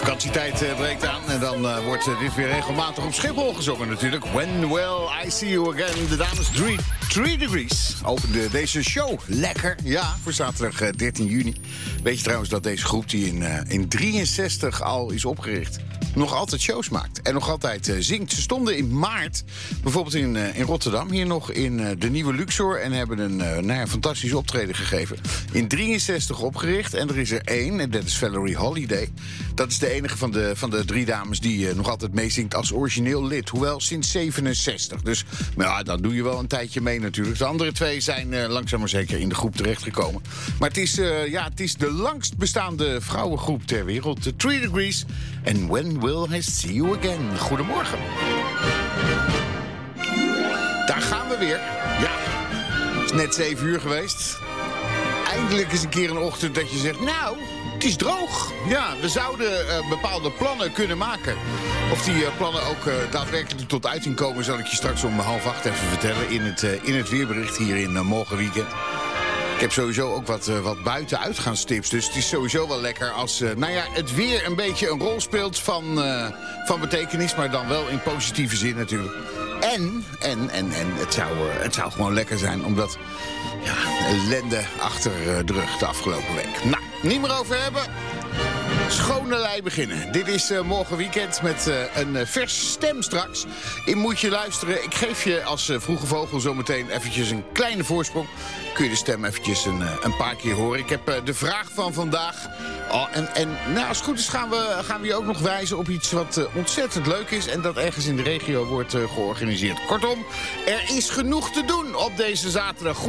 Vakantietijd breekt aan en dan wordt dit weer regelmatig op Schiphol gezongen natuurlijk. When Will I See You Again. De dames 3 Degrees opende deze show. Lekker, ja, voor zaterdag 13 juni. Weet je trouwens dat deze groep die in 63 al is opgericht, nog altijd shows maakt en nog altijd zingt. Ze stonden in maart bijvoorbeeld in Rotterdam, hier nog in de Nieuwe Luxor, en hebben een fantastisch optreden gegeven. In 63 opgericht en er is er één, en dat is Valerie Holiday. Dat is de enige van de 3 dames die nog altijd meezingt als origineel lid. Hoewel sinds 67. Dus ja, dan doe je wel een tijdje mee natuurlijk. De andere 2 zijn langzaam maar zeker in de groep terechtgekomen. Maar het is de langst bestaande vrouwengroep ter wereld. De 3 Degrees. En When Will I See You Again? Goedemorgen. Daar gaan we weer. Ja, het is net 7 uur geweest. Eindelijk is een keer een ochtend dat je zegt, nou, het is droog. Ja, we zouden bepaalde plannen kunnen maken. Of die plannen ook daadwerkelijk tot uiting komen, zal ik je straks om 7:30 even vertellen in het weerbericht hier in Morgenweekend. Ik heb sowieso ook wat buitenuitgaanstips. Dus het is sowieso wel lekker als het weer een beetje een rol speelt van betekenis. Maar dan wel in positieve zin natuurlijk. En het zou gewoon lekker zijn, omdat ellende achter de rug de afgelopen week. Nou, niet meer over hebben. Schone lei beginnen. Dit is Morgenweekend met een vers stem straks. In moet je luisteren. Ik geef je als vroege vogel zometeen eventjes een kleine voorsprong. Kun je de stem eventjes een paar keer horen. Ik heb de vraag van vandaag. Als het goed is gaan we je ook nog wijzen op iets wat ontzettend leuk is. En dat ergens in de regio wordt georganiseerd. Kortom, er is genoeg te doen op deze zaterdag.